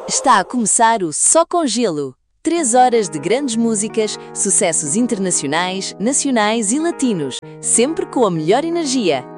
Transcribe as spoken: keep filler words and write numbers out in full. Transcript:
Está a começar o Só com Gelo. Três horas de grandes músicas, sucessos internacionais, nacionais e latinos, sempre com a melhor energia.